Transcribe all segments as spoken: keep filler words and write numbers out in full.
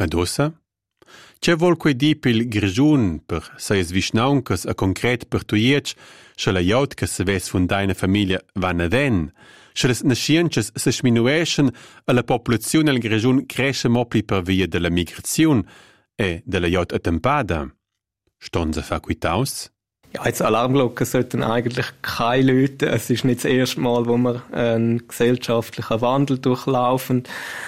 Ad ossa? C'è vol quei di pil grigiun per seies visnauncas a concret per tuiec, sche la jaut che se ves funda una famiglia van aden, sche les nasciences se sminueschen a la popolazione al grigiun cresce mopli per via della migrazione e della jaut attempada. Ston se fa quitaus? Ja, jetzt Alarmglocken sollten eigentlich keine Leute. Es ist nicht das erste Mal, wo wir einen gesellschaftlichen Wandel durchlaufen.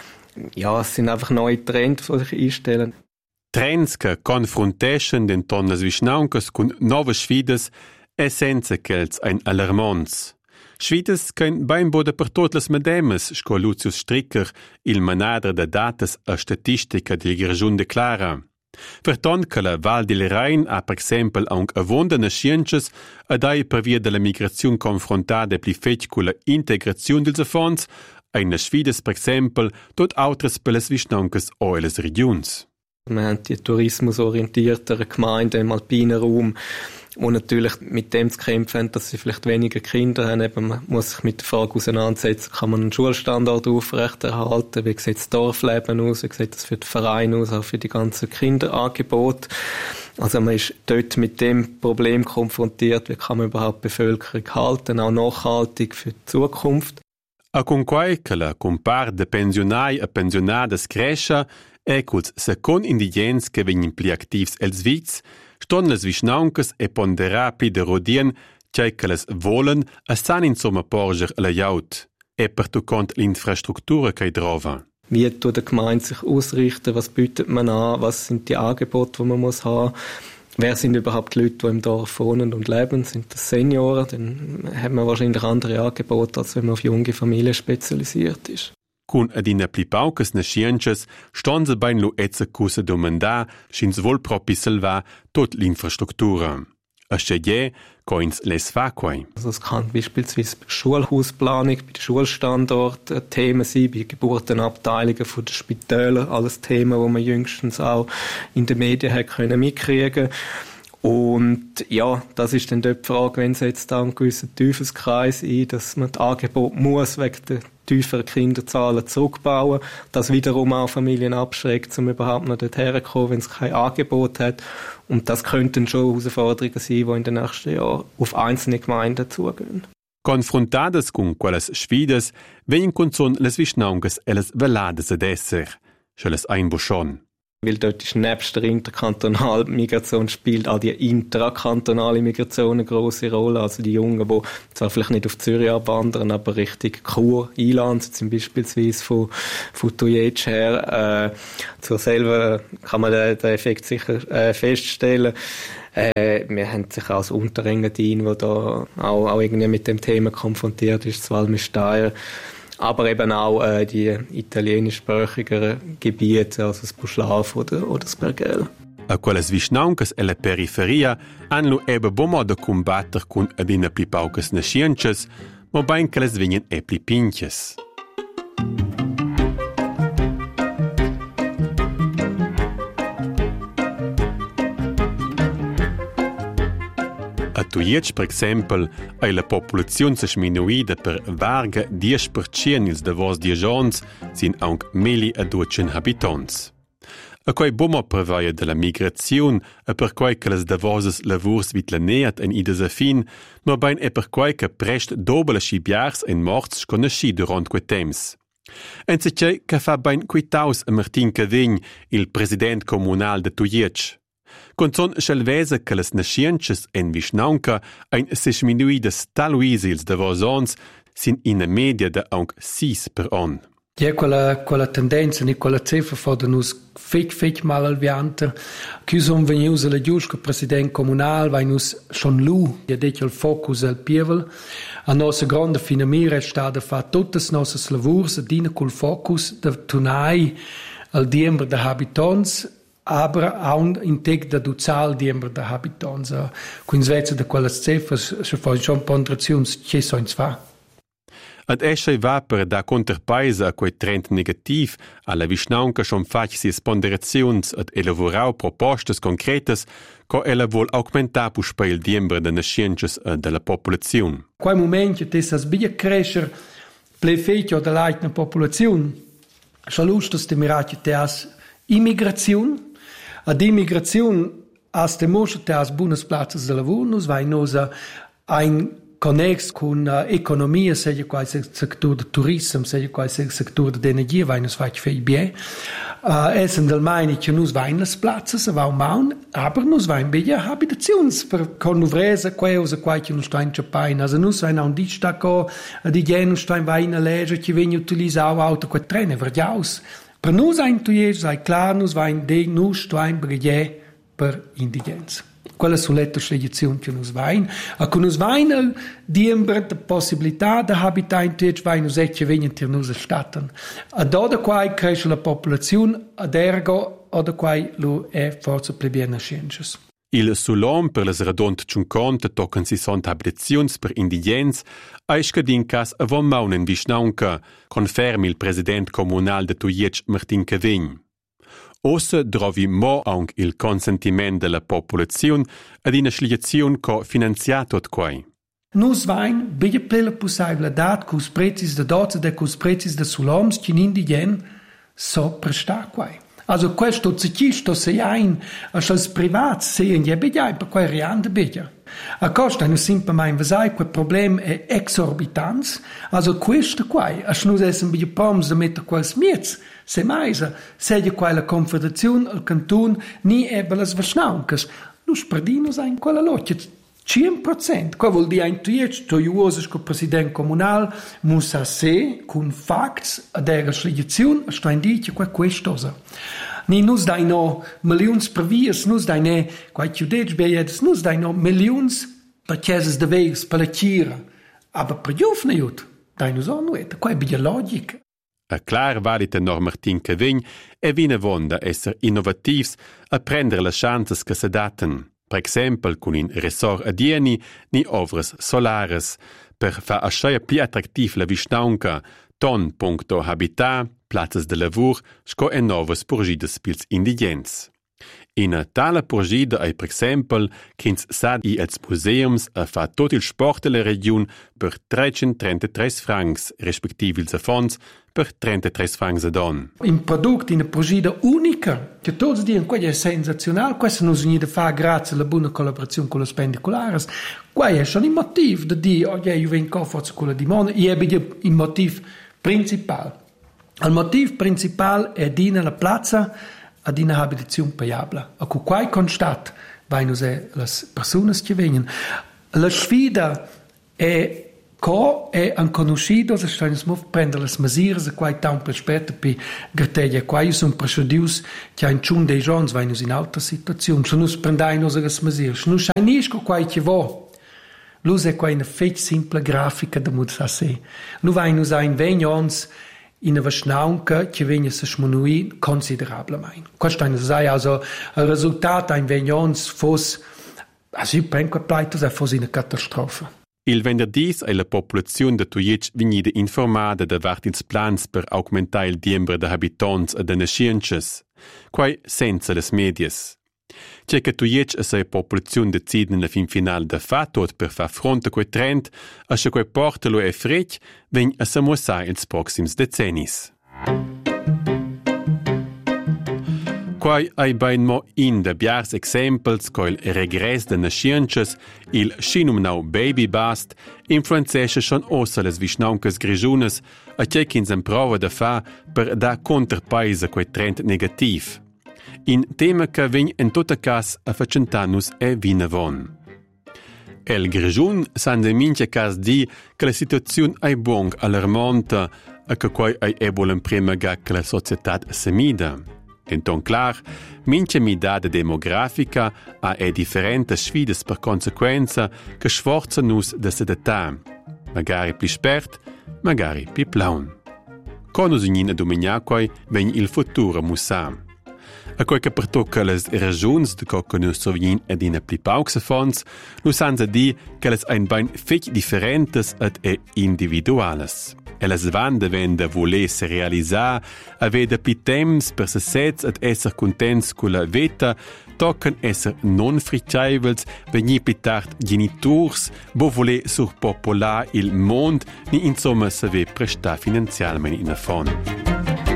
Ja, es sind einfach neue Trends, die sich einstellen. Trends che confronteschen den tonnes visnauncas cun nove sfides e senza ch'els ein alarmons. Sfides che bein boda per tot las medemes, sco Lucius Stricker, il manadre de datas a statistica del Grigiun declara. Verton che la Val del Rhein ha per esempio anche avonda nasciences ed hai per via della migrazione confrontata pli fetg con la integrazione dels affons, eine sfides per esempio tot autres per las visnauncas o e las regions. Wir haben die tourismusorientierteren Gemeinden im alpinen Raum, die natürlich mit dem zu kämpfen haben, dass sie vielleicht weniger Kinder haben. Eben, man muss sich mit der Frage auseinandersetzen, kann man einen Schulstandort aufrechterhalten, wie sieht das Dorfleben aus, wie sieht das für den Verein aus, auch für die ganzen Kinderangebote. Also man ist dort mit dem Problem konfrontiert, wie kann man überhaupt die Bevölkerung halten, auch nachhaltig für die Zukunft. A con quai che la compar de pensionai a pensionades crescia, e culs secon indigens che vegnin pli activs els vits, ston les visnauncas e ponderar pli de rodien, cei che les volen, a san insomma porger la jaut, e per tu cont l'infrastruktura che drova. Wie tut die Gemeinde sich ausrichten, was bietet man an, was sind die Angebote, die man muss haben, wer sind überhaupt die Leute, die im Dorf wohnen und leben, sind das Senioren, dann hat man wahrscheinlich andere Angebote, als wenn man auf junge Familien spezialisiert ist. Cun adina pli paucas nasciences, ston se bain lu etze cusa domandar, schins vol propi salvar tot l'infrastruktura. A sceglier, coins les fa quai. Also es kann beispielsweise bei Schulhausplanung, bei den Schulstandorten Themen sein, bei Geburtenabteilungen von den Spitälern, alles Themen, die man jüngstens auch in den Medien hat können mitkriegen. Und ja, das ist dann dort die Frage, wenn es jetzt da einen gewissen Teufelskreis ein, dass man das Angebot muss wegen der tieferen Kinderzahlen zurückbauen, das wiederum auch Familien abschreckt, um überhaupt noch dorthin zu kommen, wenn es kein Angebot hat. Und das könnten schon Herausforderungen sein, die in den nächsten Jahren auf einzelne Gemeinden zugehen. Confrontades con quelles sfides, vein con son les visnauncas e les velades ad esser, sche les einbuschon. Weil dort ist nebst der interkantonalen Migration spielt auch die intrakantonale Migration eine grosse Rolle. Also die Jungen, die zwar vielleicht nicht auf Zürich abwandern, aber Richtung Chur einlanden, zum beispielsweise von, von Tujetsch her. Äh, zur selber kann man den, den Effekt sicher äh, feststellen. Äh, wir haben sicher auch das Unterengadin, wo da auch, auch irgendwie mit dem Thema konfrontiert ist, das Valmesteier. Aber eben auch äh, die italienischsprachigen Gebiete, also das Buschlauf oder, oder das Bergell. A quelles visnauncas e la periferia han lu ebe bon modo combatter cun adina pli paucas nasciences, mo bain che les vegnan e pli pinches. A Tujetsch, per exempel, ei la populazione se sminuida per varga dieci per cento ils davos dieci ans, sin aunc meli a duecent habitants. A quei bomma prevaia della migrazione, e per quei che les davoses lavurs vitlaneat en ides a fin, no bain e per quei che prest dobele schibiars en morts sconosci durant quei temps. En se c'è che fa bain quitaus a Martin Cavegn, il president comunal de Tujetsch. Con son schelvese che les nasciences en Visnaunca ein sesminuides taluisils de vos ons sin in media de aunc sis per on. Ja, quella, quella tendenza, ni quella cifra fa da nus fec fec mal alvianta. Chiusom venius la giusca president comunal, vai nus schon lu, ja detto il focus al pievel. A nostra grande finamira è stata fa tuttes nossas lavurs, dina col focus de tunai al diembre de habitants, aber auch in tec da ducal diembre de habitants. Quindi svezza de quella cifra, se fa schon ponderazions, che so ins fa. Ad esce va per da conterpaisa a quei trend negativ, alla Visnaunca schon fac sis ponderazions ad elaborau propostas concretas, co ella vuol augmentar pus per il diembre de nasciences della popolazione. Quai moment che tessas bia crescer ple fecchio de l'aitna popolazione, schalustas de mirati teas Immigrazione. Ad immigrazione as demostrate as buonas plazzas de lavoro, nus vai nos ein connex con uh, economia, seja qual sector de turismo, seja qual sector de energia, vai nos vai fei bem. Uh, essen del meine che nus vai nas plazzas, va maun, aber nus vai bella habitazions per con uvresa queus quai che nus stein chapain, also nus vai un distacco, di gen nus stein vai in legge che veni utilizzau auto quattro trene verjaus. Per nus ein tu jes, sai klar nus vai de nus stein brigè per indigenza. Quella sono le selezioni che nos vain. A con nos vain diembra la possibilità di abitare in tutti vai nos ecce venien ter nos statten. A da da quai cresce la popolazione, ad ergo a da quai lo è forza plebiena sciences. Il sulom per les radont cinquanta tocken sessanta abitazioni per indigens, aisch din cas avon maunen Vischnaunca, confermi il president comunal de Tuiec Martin Cavegn. Ossa trovi mo anche il consentimento della popolazione ad una sliazione co finanziato ad quai. Nus vain bigge plena possibilità che os prezzi de dozze e os prezzi de suloms che indigen so prestar quai. Also questo zecisto se ein als als privat sehen je bigge per quai riande bigge. A costa nu simpa mai vasai quel problem è exorbitans, also questo quai, as nus essen bigge proms de metter quals miets, se maisa, sedia quai la confederazione al canton ni ebelas verschnauncas, nus perdinus ein quella loccia, cien procent. Qua vuol dire in tuiec, tu juoses co president comunal, musa se, cun facts, ad era sliazione, sto in dice qua questosa. Ni nus dai no milions per vias, nus dai ne, quai chiudeg beiedes, nus dai no milions per chieses de vegs, per la cira. Aber per giufne jut, dai nus onuet, quai biglia logica. A clar valita nor Martin Cavegn e vina vonda esser innovativs a prendere le chances che se daten, per exempel con in resort adieni ni ovras solares, per fa asciaia pli attractiv la Vischnaunca, ton puncto habitat, plazzas de lavur, sco e novas porgidas pils indigens. In a tala porgida ai per exempel ch'ins sad i els museums a fa tot il sport de la region per trecentotrentatré francs, respektiv ils affons per trentatré francs ad on. Un prodotto in una porgida unica, che tutti dicono che è sensazionale, questo non si fa grazie alla buona collaborazione con le spendicolares, qua è schon il motivo di dire, ok, io vengo forza con la dimone, e è il motivo principale. Il motivo principale è di la piazza ad una abitazione pagabile. A quai constat vanno le persone che vengono. La sfida è co è unconosciuto, se stanno a prendere le misure, se quai tempo aspetta per grateglia. Quai sono procedure che in ciun dei giorni vanno in altre situazioni. Se non prendiamo le misure, se non scianisco quai che va. Lus è quai una fece simple grafica da muda se. Nu vanno in vegnons in una Vischnaunca che viene a sminuire considerabilmente. Questo è also il risultato in vegnons fosse, also io penso che fosse una catastrofe. Il venerdì è la popolazione de Tuiec vegnida informada da vartins plans per aumentare il diembre de habitants e de nasciences, quai senza les medias. C'è che Tuiec e la popolazione decide nella fin finale da fa tot per far fronte a quei trend, a che quei portalo e frec vegn a samossare ils proxims decennis. Quai ai bain mo in de biars exempels co il regress de nasciences, il scinum nau baby bust, influenzesce schon ossa les vischnauncas grigiunas, a c'è ch'ins en prova da fa per da conterpaisa quei trend negativ. In tema che vegn in tota cas a facentanus e vinavon. El Grigiun san de mince cas di che la situazione è buon allarmante e che quai è ebolen prima ga che la società semida. Denton clar, mince midade demografica ha e differente sfides per conseguenza che sforza nus da sedetà. Magari pli spert, magari pli plaun. Conus in dominiaquai vegn il futuro mussam. A quel che pertocca le ragioni di che noi sovin ed in pli pauxe fons, noi sanza di che les ein bain fech differentes ed e individuales. E les van devenda voler se realisar, aveda pli temps per se sets ed esser contents con la veta, tocken esser non fricciaivels, vegni pli tard genitors, bo voler surpopolar il mond, ni insomma saver prestar finanzialmente in a fond.